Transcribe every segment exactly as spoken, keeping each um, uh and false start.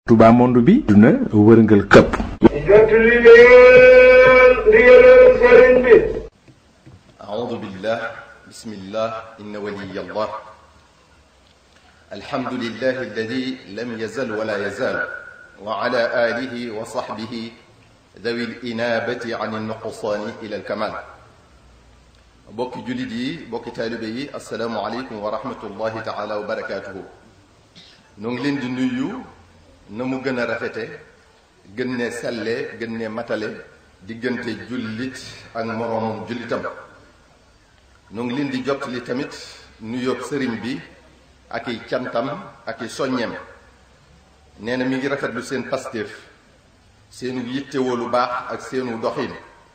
Touba monde bi duna wërngal këpp. أعوذ بالله بسم الله إن ولي الله الحمد لله الذي لم يزل ولا يزال وعلى آله وصحبه ذوي الإنابة عن النقصان إلى الكمال بوك جلدي بوك تالبي السلام عليكم ورحمة الله تعالى وبركاته نونغلين دي نيو نمو گنا رافيتي گنné sellé گنné matalé digënté julit ak moromum julitam nu ngi leen di jottali tamit nuyoo sëriñ bi ak i cantam ak i soññeem nee na mi ngi rafetlu seen pastéef seenu yittewoo lu baax ak seenu doxin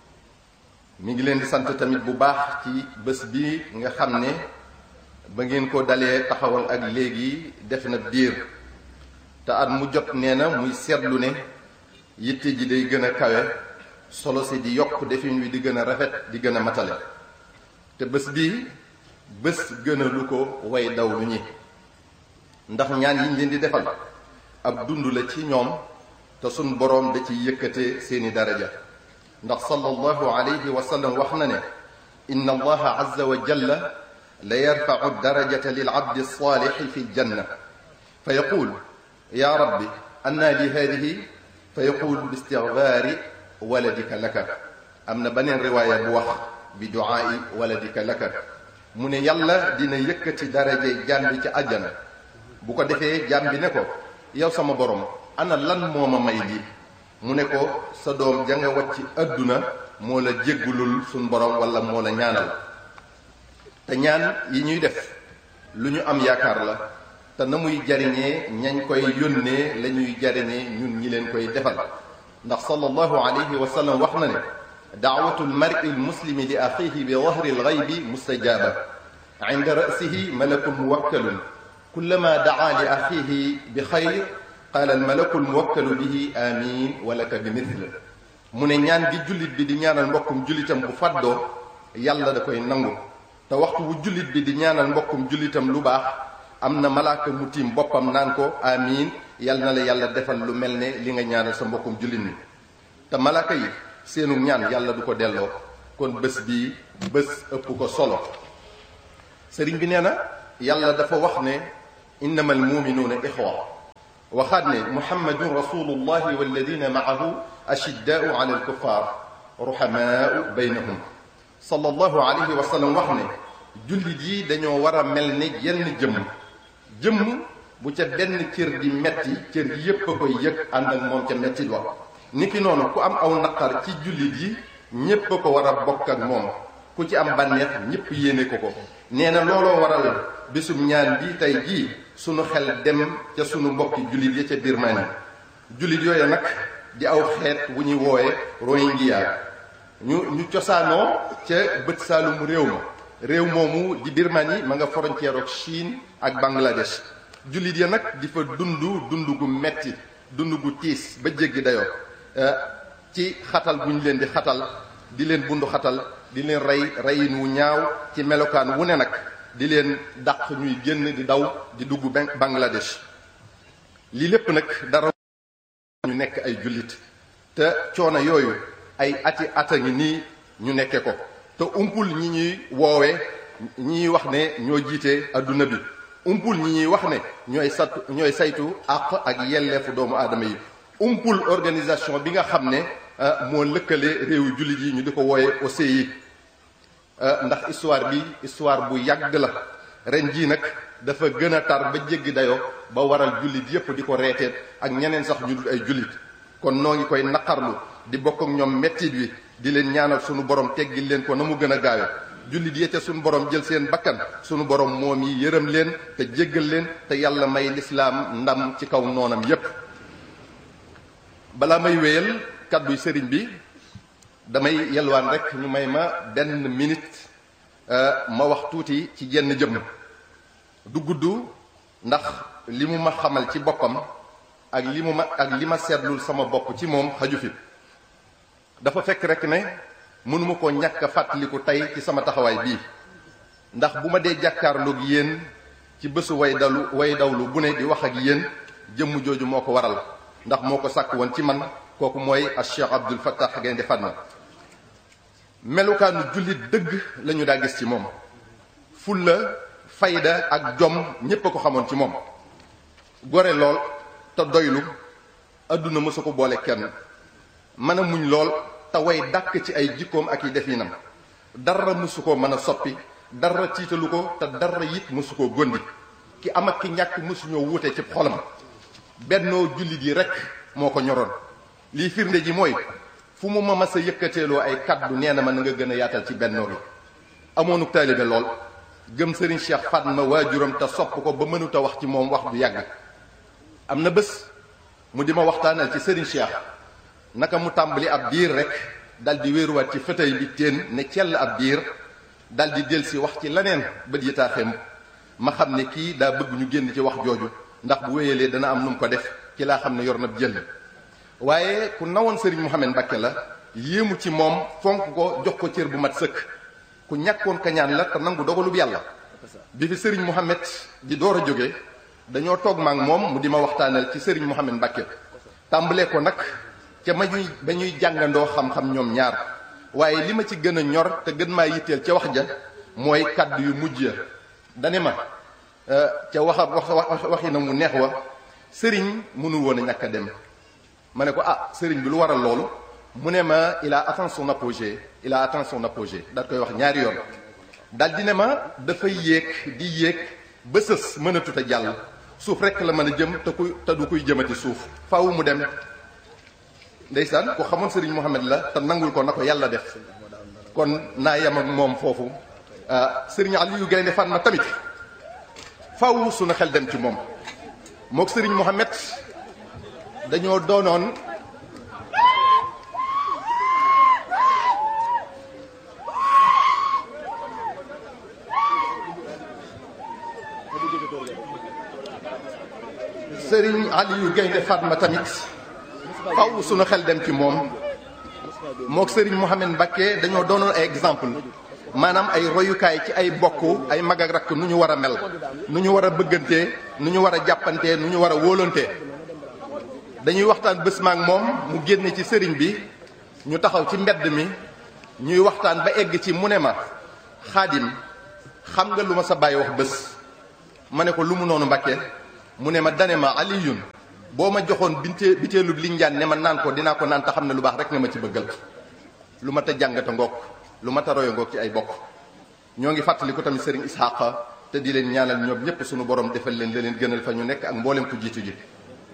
mi ngi leen di sant tamit bu baax ci bés bi nga xam ne ba ngeen ko dalee taxawal ak léegi def na diir te at mu jot nee na muy seetlu ne yitte ji day gën a kawe solo si di yokk defin wi di gën a rafet di gën a matale te bés bii bés gëna lu ko way daw lu ñi ndax ñaan yiñ leen di defal ab dund la ci ñoom te sun boroom da ci yëkkate seeni daraja ndax sallallahu alayhi wa sallam wax na ne inna allaha azza wa jalla la yarfa'u darajata lil abdi as-salih fi al-janna fa yaqul ya rabbi anna li hadhihi fa yaqul bi istighfari waladika laka amna beneen riwaaya bu wax bi du'aa'i waladika laka mu ne yàlla dina yëkkati daraje jàmbi ci àjjana bu ko defee jàmbi ne ko yow sama borom ana lan moo ma may lii mu ne ko sa doom ja nga wàcc àdduna moo la jéggulul suñ borom wala moo la ñaanal te ñaan yi ñuy def lu ñu am yaakaar la te na muy jariñee ñañ koy yónnee la ñuy jariñee ñun ñi leen koy defal ndax sallallahu alayhi wa sallam wax na ne دعوة المرء المسلم لأخيه بظهر الغيب مستجابة عند رأسه ملك موكل كلما دعا لأخيه بخير قال الملك الموكل به آمين ولك بمثل من ñaan gi julit bi di ñaanal mbokkum julitam bu faddo yàlla da koy nangu te waxtu wu julit bi di ñaanal mbokkum julitam lu baax amna malaaka mu tim boppam naan ko amin yàlla na la yàlla defal lu mel ne li nga ñaanal sa mbokkum julit ni te malaaka yi seenu ñaan yàlla du ko delloo kon bés bii bés ëpp ko solo sëriñ bi nee na yàlla dafa wax ne innamal muminuuna ixwa waxaat ne muhammadun rasulullahi walladina maahu ashiddaau ala alkuffar ruhamaau baynahum sallallahu alayhi wa sallam wax ne jullit yi dañoo war a mel ne yenn jëmm jëmm bu ca benn cër di metti cër yépp a koy yëg ànd ak moom ca metti wax niki noonu ku am aw naqar ci jullit yi ñépp ko war a bokk ak moom ku ci am bànneex ñépp yéene ko ko nee na looloo waral bésum ñaan bi tey jii sunu xel dem ca sunu mbokki jullit ya ca Birmanie jullit yooyu nag di aw xeet wu ñuy woowe Rohingya ñu ñu cosaanoo ca bët saalumu réew ma réew moomu di Birmanie ma nga frontière ak Chine ak Bangladesh jullit ya nag di fa dund dund gu metti dund gu tiis ba jéggi dayoo ci xatal bu ñu leen di xatal di leen bundu xatal di leen rey reyin wu ñaaw ci melokaan wu ne nag di leen dàq ñuy génn di daw di dugg Bangladesh lii lépp nag dara ñu nekk ay jullit te coono yooyu ay ati ata ngi nii ñu nekke ko te umpul ñi ñuy woowee ñi ñuy wax ne ñoo jiite adduna bi umpul ñi ñuy wax ne ñooy sat ñooy saytu àq ak yelleefu doomu aadama yi umpul organisation bi nga xam ne moo lëkkale réewu jullit yi ñu di ko wooye O C I ndax histoire bi histoire bu yàgg la ren jii nag dafa gën a tar ba jéggi dayoo ba waral jullit yépp di ko reeteet ak ñeneen sax ñu dul ay jullit kon noo ngi koy naqarlu di bokk ak ñoom mettit wi di leen ñaanal sunu borom teggil leen ko na mu gën a gaawe jullit yi ca sunu borom jël seen bakkan sunu borom moom yi yërëm leen te jéggal leen te yàlla may lislaam ndam ci kaw noonam yépp balaa may wéyal kàdduy sëriñ bi damay yelwaan rek ñu may ma benn minute ma wax tuuti ci jenn jëmm du gudd ndax li mu ma xamal ci boppam ak li mu ma ak li ma seetlul sama bopp ci moom xaju fi dafa fekk rek ne mënuma ko ñàkk a fàttaliku tey ci sama taxawaay bii ndax bu ma dee jàkkaarloog yéen ci bésu way dalu way dawlu bu ne di wax ak yéen jëmm jooju moo ko waral ndax moo ko sàkk woon ci man kooku mooy a Cheikh Abdoul Fattah Gaynde Fatma. melukaanu jullit dëgg lañu daa gis ci moom, fulla fayda ak jom ñépp a ko xamoon ci moom, gore lool te doylu, adduna mësu ko boole kenn, mën a muñ lool te way dàkk ci ay jikkoom ak yi definam, dara mësu koo mën a soppi, dara tiitalu ko te dara it mësu koo gondi, ki am ak ki ñàkk mësuñoo wuute ci xolam, bennoo jullit yi rekk moo ko ñoroon. lii firnde ji mooy fu mu ma mas a yëkkateeloo ay kaddu nee na ma na nga gën a yaatal ci bennoo gi. amoonuk taalibe lool, gëm sëriñ Cheikh Fatma waajuram te sopp ko ba mënuta wax ci moom wax du yàgg. am na bés mu di ma waxtaanal ci sëriñ Cheikh naka mu tàmbali ab diir rek dal di wéeruwaat ci fëtëy bi teen ne cell ab diir dal di del si wax ci leneen bët yi taaxeem. ma xam ne kii daa bëgg ñu génn ci wax jooju ndax bu wéyalee dana am nu mu ko def ci laa xam ne yor na jël. waaye ku nawoon sëriñ Mouhamed Mbacké la, yéemu ci moom, fonk ko, jox ko cër bu mat sëkk, ku ñàkkoon kañaan la te nangu dogalub yàlla. bi fi sëriñ Mouhamed di door a jóge dañoo toog maak moom mu di ma waxtaanal ci sëriñ Mouhamed Mbacké, tàmbalee ko nag ca ma ñuy ba ñuy jàngandoo xam-xam ñoom ñaar. waaye li ma ci gën a ñor te gën maa yitteel ca wax ja mooy kàddu yu mujj ya. dane ma ca waxa wax waxi na mu neex wa, sëriñ mënu woon a ñàkk a dem. ma ne ko ah sëriñ bi lu waral loolu, mu ne ma il a atteint son apogée, il a atteint son apogée, daal koy wax ñaari yoon. daal di ne ma dafay yéeg di yéeg ba sës mënatut a jàll, suuf rekk la mën a jëm te kuy te du kuy jëmati suuf, faaw mu dem. ndeysaan ko xamoon sëriñ Mouhamed la te nangul ko na ko yàlla def. kon naa yem ak moom foofu. sëriñ Aliou Gaynde Fatma tamit faaw sunu xel dem ci moom. mook sëriñ Mouhamed dañoo doonoon sëriñ Aliou Gaynde Fatma tamit faaw sunu xel dem ci moom. mook sëriñ Mouhamed Mbacké dañoo doonoon ay exemple, maanaam ay royukaay ci ay bokk, ay mag ak rakk nu ñu war a mel, nu ñu war a bëggantee, nu ñu war a jàppantee, nu ñu war a wóolantee. dañuy waxtaan bés maak moom mu génne ci sëriñ bi, ñu taxaw ci mbedd mi ñuy waxtaan ba egg ci mu ne ma Xaadim xam nga lu ma sa bàyyi wax bés. ma ne ko lu mu noonu Mbacké. mu ne ma dane ma Aliyun boo ma joxoon binte biteelub linjaan ne ma naan ko dinaa ko naan te xam ne lu baax rek nga ma ci bëggal. lu ma ta jàngata ngoog, lu ma ta royo ngoog ci ay bokk. ñoo ngi fàttali ko tamit sëriñ Isxaaqa te di leen ñaanal ñoom ñépp suñu borom defal leen la leen gënal fa ñu nekk ak mboolem ku jiitu ji.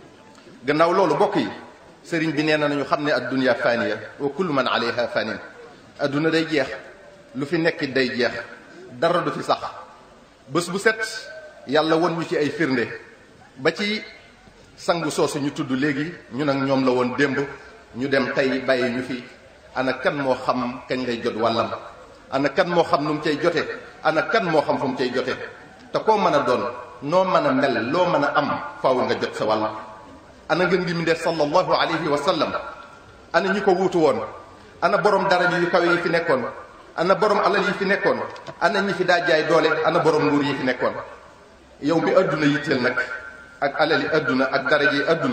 gannaaw loolu bokk yi, sëriñ bi nee na nañu xam ne addunya faniya wa kullu man alayha fanin. adduna day jeex, lu fi nekkit day jeex, dara du fi sax. bés bu set yàlla won ñu ci ay firnde ba ci sangu soosu ñu tudd léegi ñu nag ñoom la woon démb, ñu dem tey bàyyi ñu fi. ana kan moo xam kañ lay jot wàllam, ana kan moo xam nu mu cay jote, ana kan moo xam fu mu cay jote. te koo mën a doon, noo mën a mel, loo mën a am, faaw nga jot sa wàll. ana ngeen ngi mi def sallallahu alayhi wa sallam, ana ñi ko wuutu woon, ana borom daraja yu kawe yi fi nekkoon, ana borom alal yi fi nekkoon, ana ñi fi daa jaay doole, ana borom nguur yi fi nekkoon. yow mi adduna yitteel nag ak alali adduna ak daraja yi adduna,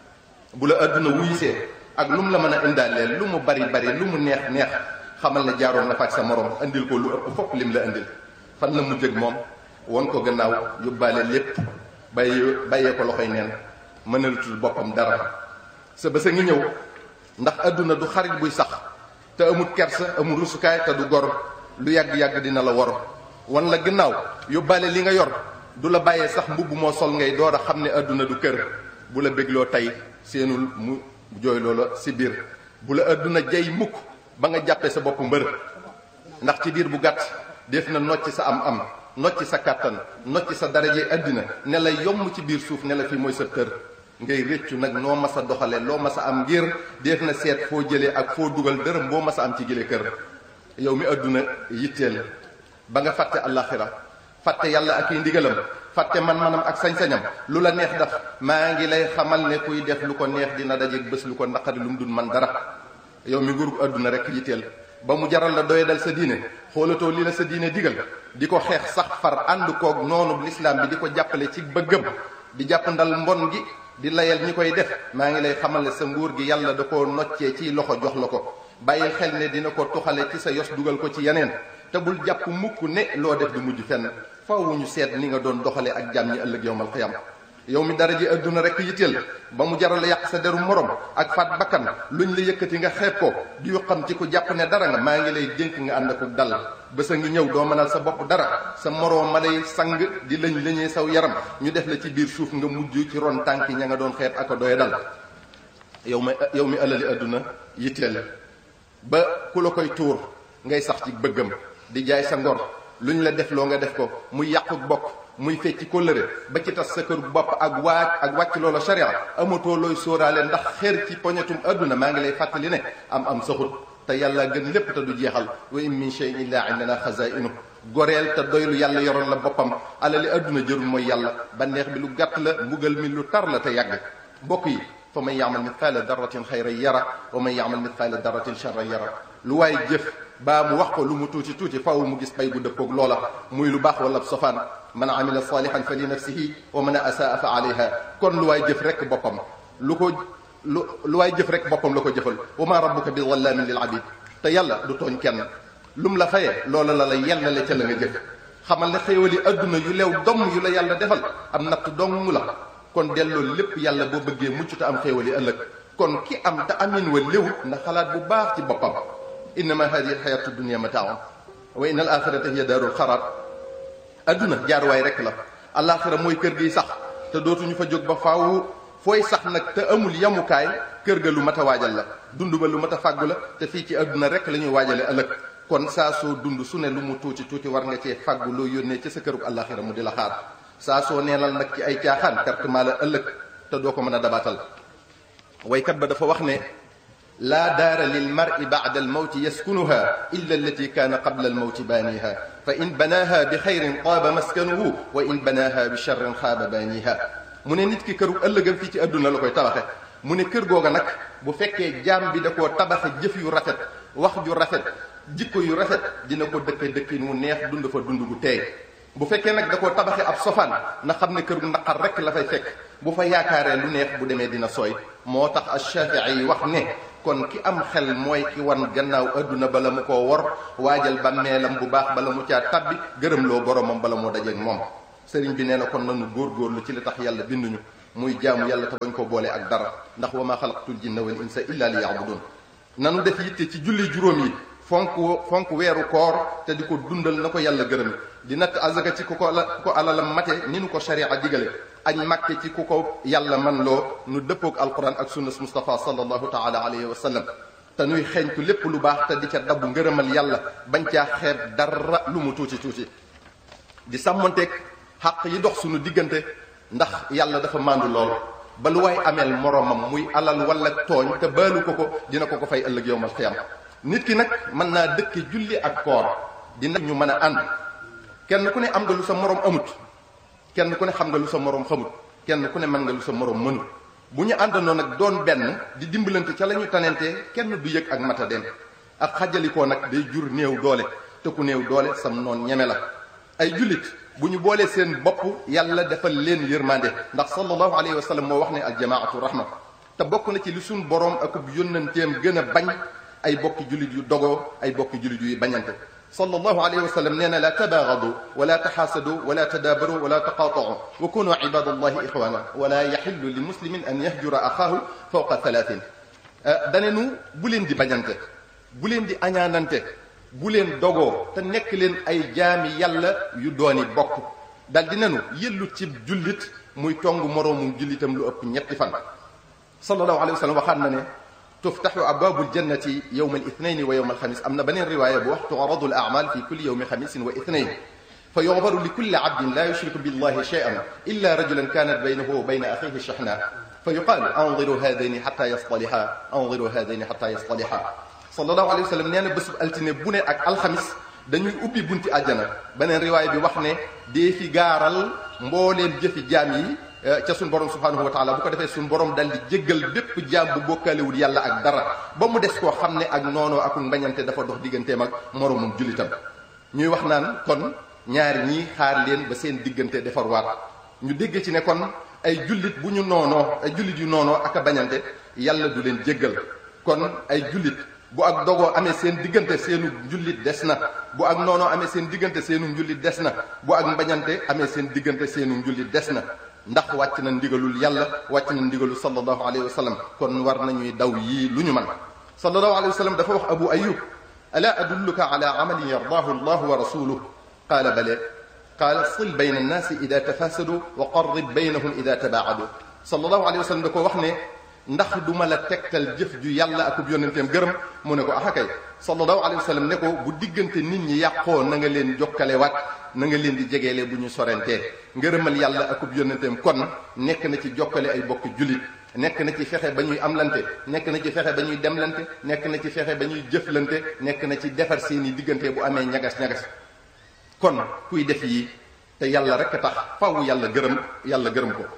bu la adduna wuyisee ak lu mu la mën a indaaleel, lu mu bari bari, lu mu neex neex, xamal ne jaaroon na faak sa morom andil ko lu ëpp fopp lim la andil. fan la mu jëg moom won ko gannaaw yóbbaale lépp bàyyi bàyyee ko loxoy neen, mënalatul boppam dara. sa bés a ngi ñëw, ndax adduna du xarit buy sax te amul kersa, amul rusukaay te du gor. lu yàgg-yàgg dina la wor wan la gannaaw yóbbaale li nga yor. du la bàyyee sax mbubb moo sol ngay door a xam ne adduna du kër. bu la bégloo tey seenul mu jooy loola si biir. bu la adduna jay mukk ba nga jàppee sa bopp mbër, ndax ci diir bu gàtt def na nocc sa am am, nocc sa kàttan, nocc sa daraje addina, ne la yomb ci biir suuf ne la fii mooy sa tër. ngay réccu nag noo mas a doxale, loo mas a am ngir def na seet foo jëlee ak foo dugal dërëm boo mas a am ci gile kër. yow mi adduna yitteel ba nga fàtte àllaaxira, fàtte yàlla ak i ndigalam, fàtte man-manam ak sañ-sañam, lu la neex daf. maa ngi lay xamal ne kuy def lu ko neex dina dajeeg bés lu ko naqari lu mu dun man dara. yow mi nguurug adduna rek yitteel ba mu jaral la doye dal sa diine, xoolatoo li la sa diine digal, di ko xeex sax far ànd koog noonu lislaam bi di ko jàppale ci bëggam, di jàpp ndal mbon gi di layal ñi koy def maa ngi lay xamal ne sa nguur gi yàlla da koo noccee ci loxo jox la ko bàyyil xel ne dina ko tuxale ci sa yos dugal ko ci yeneen te bul jàpp mukk ne loo def du mujj fenn faaw ñu seet ni nga doon doxalee ak jàmm ñi ëllëg yowmal qiyam yow mi dara ji adduna rek yitteel ba mu jaral yàq sa deru morom ak faat bakkan luñ la yëkkati nga xeeb ko di xam ci ku jàpp ne dara nga maa ngi lay dénk nga ànd ak dal bés a ngi ñëw doo mënal sa bopp dara sa moroom ma lay sang di lañ lañee saw yaram ñu def la ci biir suuf nga mujj ci ron tànk ña nga doon xeeb ak a doye dal yow mi yow mi alali adduna yitteel ba ku la koy tuur ngay sax ci bëggam di jaay sa ngor luñ la def loo nga def ko muy yàqu bokk muy fecci kóllëre ba ci tas sa kër bopp ak waaj ak wàcc loola sharia amatoo looy sóoraale ndax xeer ci poñetum adduna maa ngi lay fàttali ne am am saxut te yàlla gën lépp te du jeexal wa in min shay'in illa indana xazaa'inu goreel te doylu yàlla yoroon la boppam alali adduna jërul mooy yàlla banneex bi lu gàtt la mbugal mi lu tar la te yàgg bokk yi fa man ya'mal mithqaala darratin xayran yara wa man ya'mal mithqaala darratin sharran yara lu waay jëf baa mu wax ko lu mu tuuti tuuti faw mu gis pay bu dëppoog loola muy lu baax wala sofaan man amila salihan fa li nafsihi wa man asaa fa alayha kon lu waay jëf rek boppam lu ko lu lu waay jëf rek boppam la ko jëfal wa ma rabbuka bi zallamin lil abid te yàlla du tooñ kenn lum la fayee loola la la yellale ca la nga jëf xamal ne xéewali adduna yu leew domm yu la yàlla defal am natt dong la kon delloo lépp yàlla boo bëggee mucc te am xéewali ëllëg kon ki am te amin wa léwut na xalaat bu baax ci boppam innama hadihi alxayatu dunia mataaun wa inna al axirata hiya daarul xaraar adduna jaaruwaay rek la alaxira mooy kër gi sax te dootuñu fa jóg ba faaw fooy sax nag te amul yamukaay kër ga lu mat a waajal la dund ba lu mat a fàggu la te fii ci adduna rek la ñuy waajale ëllëg kon saa soo dund su ne lu mu tuuti tuuti war nga cee fàggu loo yónnee ci sa kërug alaxira mu di la xaar saa soo neenal nag ci ay caaxaan perte maa la ëllëg te doo ko mën a dabaatal waykat ba dafa wax ne laa daara lilmari bacda almawti yaskunuha illa allati kaana qabla almawti baaniha fa in banaaha bi xayrin taaba maskanuhu wa in banaaha bi charrin xaaba baaniha mu ne nit ki këru ëllëgam fii ci adduna la koy tabaxe mu ne kër googa nag bu fekkee jaam bi da koo tabaxe jëf yu rafet wax ju rafet jikko yu rafet dina ko dëkke dëkkin wu neex dund fa dund gu teey bu fekkee nag da koo tabaxe ab sofaan na xam ne kër gu naqar rek la fay fekk bu fa yaakaaree lu neex bu demee dina sooy moo tax Ashafii yi wax ne kon ki am xel mooy ki wan gannaaw adduna bala mu koo wor waajal bàmmeelam bu baax bala mu caa tabbi gërëm loo boromam bala moo dajeeg moom sëriñ bi nee na kon nanu góorgóorlu ci li tax yàlla binduñu muy jaamu yàlla te bañ ko boole ak dara ndax wa ma xalaqtul jinna wal insa illa li ya'budun nanu def yitte ci julli juróom yi fonk fonk weeru koor te di ko dundal na ko yàlla gërëm di natt azaka ci ku ko ku ko alalam mate ni nu ko sharia digale añ màkke ci ku ko yàlla man loo nu dëppoog alquran ak sunnas Mustafa sallallahu taala alayhi wa sallam te nuy xeeñtu lépp lu baax te di ca dabbu ngërëmal yàlla bañ caa xeeb dara lu mu tuuti tuuti di sàmmonteeg xaq yi dox suñu diggante ndax yàlla dafa màndu lool ba lu waay ameel moromam muy alal wala tooñ te baalu ko ko dina ko ko fay ëllëg yowmal xiyam nit ki nag mën naa dëkke julli ak koor dina ñu mën a ànd kenn ku ne am nga lu sa morom amut kenn ku ne xam nga lu sa morom xamut kenn ku ne mën nga lu sa morom mënut bu ñu àndandoo nag doon benn di dimbalante ca la ñu tanentee kenn du yëg ak matadeem ak xajalikoo nag day jur néew doole te ku néew doole sam noon ñeme la ay jullit bu ñu boolee seen bopp yàlla defal leen yërmande ndax sallallahu alayhi wa sallam moo wax ne aljamaatu rahma te bokk na ci li suñ boroom akub yónnanteem gën a bañ ay bokki jullit yu dogoo ay bokki jullit yu bañante sallallahu alayhi wa sallam nee na la tabaagadu wala taxaasadu wala tadaabaru wala taqaatau wa kunu ibadallahi ixwana wala yaxillu li muslimin an yahjura axaahu fawqa thalathin dane nu bu leen di bañante bu leen di añaanante bu leen dogoo te nekk leen ay jaami yàlla yu dooni bokk dal di nenu yëllut ci jullit muy tong moroomum jullitam lu ëpp ñetti fan sallallahu alayhi wa sallam waxaat na ne tuftaxu abwaabu ljannati yowma alithnaini wa yowma alxamis am na beneen riwaaya bu wax tu'radu al a'mal fi kulli yowmi xamisin wa ithnain fa yughfaru li kulli abdin la yushriku billahi shay'an illa rajulan kanat baynahu wa bayna axihi shahna fa yuqaalu anziru haadayni xata yastaliha anziru haadayni xata yastaliha sallallahu alayhi wa sallam nee na bésub altine bu ne ak alxamis dañuy ubbi bunti àjjana beneen riwaaya bi wax ne dee fi gaaral mbooleem jëfi jaam yi ca suñ borom subhanahu wa taala bu ko defee suñ borom dal di jéggal bépp jaam bu bokkaalewul yàlla ak dara ba mu des koo xam ne ak noonoo ak mbañante dafa dox digganteem ak moromum jullitam ñuy wax naan kon ñaari ñii xaar leen ba seen diggante defarwaat ñu dégg ci ne kon ay jullit bu ñu noonoo ay jullit yu noonoo ak a bañante yàlla du leen jéggal kon ay jullit bu ak dogoo amee seen diggante seenu njullit des na bu ak noonoo amee seen diggante seenu njullit des na bu ak mbañante amee seen diggante seenu njullit des na ndax wàcc na ndigalul yàlla wàcc na ndigalul sallallahu alayhi wa sallam kon war nañuy daw yii lu ñu mën sallallahu alayhi wa sallam dafa wax abu ayub ala adulluka ala amalin yardaahu allahu wa rasuluhu qaala bale qaala sil bayna annaasi ida tafasadu wa qarrib baynahum ida tabaacadu sallallahu alayhi wa sallam da ko wax ne ndax du ma la tegtal jëf ju yàlla akub yonenteem gërëm mu ne ko axakay sallallahu alayhi wa sallam ne ko bu diggante nit ñi yàqoo na nga leen jokkalewaat na nga leen di jegeele bu ñu sorentee ngërëmal yàlla akub yonenteem kon nekk na ci jokkale ay bokk jullit nekk na ci fexe ba ñuy amlante nekk na ci fexe ba ñuy demlante nekk na ci fexe ba ñuy jëflante nekk na ci defar seeni diggante bu amee ñagas-ñagas kon kuy def yi te yàlla rek a tax faw yàlla gërëm yàlla gërëm ko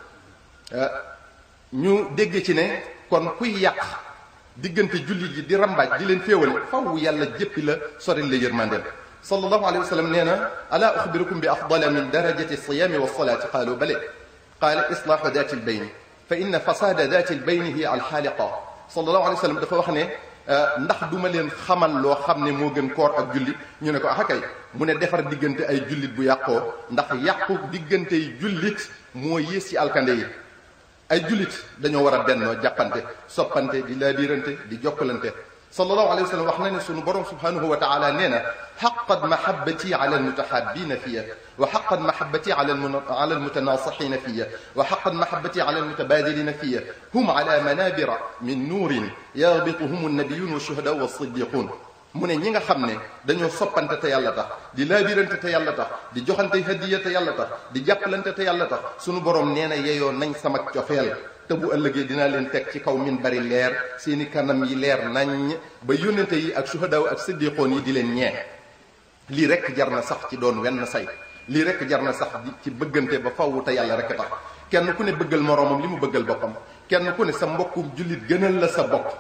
ñu dégg ci ne kon kuy yàq diggante jullit yi di rambaaj di leen féewale faw yàlla jéppi la sori la yërmandeel sallallahu alayhi wa sallam nee na ala uxbirukum bi afdala min darajati siyaami wa salaati qaalu bale qaala islaaxu daati lbayni fa inna fasaada daati lbayni hiya alxaaliqa sallallahu alayhi wa sallam dafa wax ne ndax duma leen xamal loo xam ne moo gën koor ak julli ñu ne ko ah kay mu ne defar diggante ay jullit bu yàqoo ndax yàqu diggante yi jullit moo yées ci alkande yi ay jullit dañoo war a bennoo jàppante soppante di laabirante di jokkalante sallallahu alayhi wa sallam wax na ne sunu borom subhanahu wa taala nee na xaqat mahabati ala almutahabina fiya wa xaqat mahabati ala ala almutanasixina fiya wa xaqat mahabati ala almutabadilina fiya hum ala manabira min nuurin yarbituhum annabiyun wa shuhada wa siddiqun mu ne ñi nga xam ne dañoo soppante te yàlla tax di laabirante te yàlla tax di joxante hadiya te yàlla tax di jàppalante te yàlla tax sunu borom nee na yeyoo nañ sama cofeel te bu ëllëgee dinaa leen teg ci kaw min bari leer seeni kanam yi leer nañ ba yónnente yi ak suhadaaw ak siddiqoon yi di leen ñee lii rek jar na sax ci doon wenn say lii rek jar na sax ci bëggante ba faww te yàlla rek tax kenn ku ne bëggal moroomam li mu bëggal boppam kenn ku ne sa mbokkum jullit gënal la sa bopp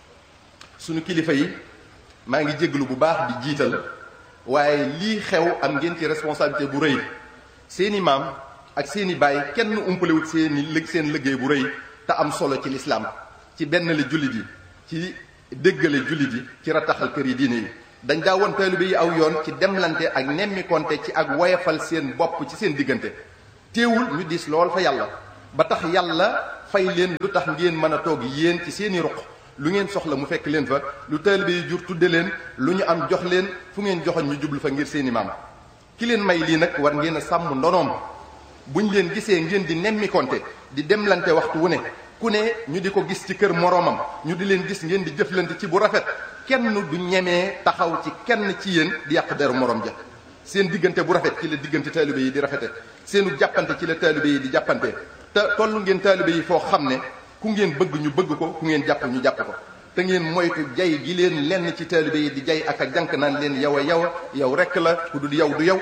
sunu kilifa yi maa ngi jéglu bu baax di jiital waaye lii xew am ngeen ci responsabilité bu rëy seeni maam ak seeni baay kenn umpalewut seeni lëg seen liggéey bu rëy te am solo ci lislaam ci benn la jullit yi ci déggale jullit yi ci rattaxal kër yi diine yi dañ daa woon taalibe yi aw yoon ci demlante ak nemmikonte ci ak woyafal seen bopp ci seen diggante teewul ñu diis lool fa yàlla ba tax yàlla fay leen lu tax ngeen mën a toog yéen ci seeni ruq lu ngeen soxla mu fekk leen fa lu taalibe yi jur tudde leen lu ñu am jox leen fu ngeen joxoon ñu jublu fa ngir seeni maam ki leen may lii nag war ngeen a sàmm ndonoom buñ leen gisee ngeen di nemmikonte di demlante waxtu wu ne ku ne ñu di ko gis ci kër moroomam ñu di leen gis ngeen di jëflante ci bu rafet kenn du ñemee taxaw ci kenn ci yéen di yàq deru moroom ja seen diggante bu rafet ci la diggante taalibe yi di rafete seenu jàppante ci la taalibe yi di jàppante te tollu ngeen taalibe yi foo xam ne ku ngeen bëgg ñu bëgg ko ku ngeen jàpp ñu jàpp ko te ngeen moytu jay gi leen lenn ci taalibe yi di jay ak a jànk naan leen yow a yow a yow rekk la ku dul yow du yow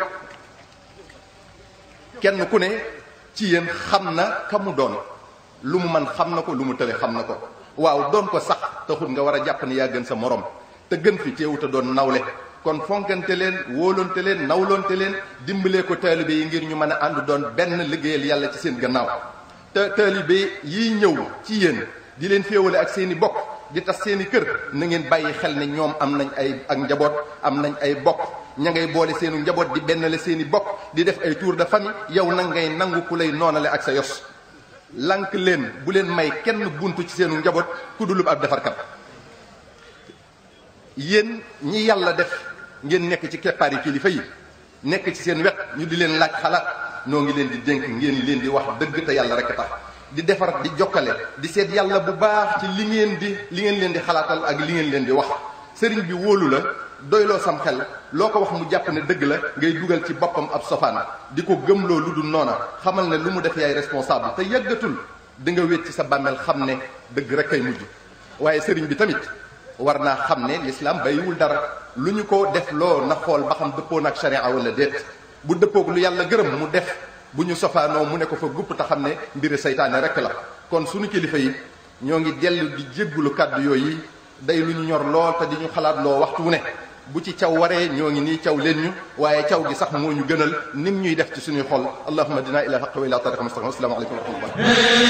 kenn ku ne ci yéen xam na ka mu doon lu mu man xam na ko lu mu tële xam na ko waaw doon ko sax taxul nga war a jàpp ne yaa gën sa morom te gën fi teewu te doon nawle kon fonkante leen wóolonte leen nawlonte leen dimbalee ko taalibe yi ngir ñu mën a ànd doon benn liggéeyal yàlla ci seen gannaaw te taalibe yiy ñëw ci yéen di leen féewale ak seen i bokk di tas seen i kër na ngeen bàyyi xel ne ñoom am nañ ay ak njaboot am nañ ay bokk ña ngay boole seenu njaboot di bennale seen i bokk di def ay tour de famille yow nag ngay nangu ku lay noonale ak sa yos lank leen bu leen may kenn buntu ci seenu njaboot ku dulub ab defarkat yéen ñi yàlla def ngeen nekk ci keppaari kilifa yi nekk ci seen wet ñu di leen laaj xalaat noo ngi leen di dénk ngeen leen di wax dëgg te yàlla rek tax di defar di jokkale di seet yàlla bu baax ci li ngeen di li ngeen leen di xalaatal ak li ngeen leen di wax sëriñ bi wóolu la doyloo sam xel loo ko wax mu jàpp ne dëgg la ngay dugal ci boppam ab sofaan di ko gëmloo lu dul noona xamal ne lu mu def yaay responsable te yàggatul di nga wét ci sa bàmmeel xam ne dëgg rek kay mujj waaye sëriñ bi tamit war naa xam ne l'islam bàyyiwul dara lu ñu ko def loo na xool ba xam dëppoo nag sharia wala déet bu dëppoog lu yàlla gërëm mu def bu ñu sofaanoo mu ne ko fa gupp te xam ne mbiri saytaane rek la kon suñu kilifa yi ñoo ngi dellu di jéggulu kàddu yooyu day lu ñu ñor lool te di ñu xalaat loo waxtu wu ne bu ci caw waree ñoo ngi nii caw leen ñu waaye caw gi sax moo ñu gënal nim ñuy def ci suñuy xol allahumma dina ila haqq wa ila tariq mustaqim. Assalaamu alaykum wa rahmatullah.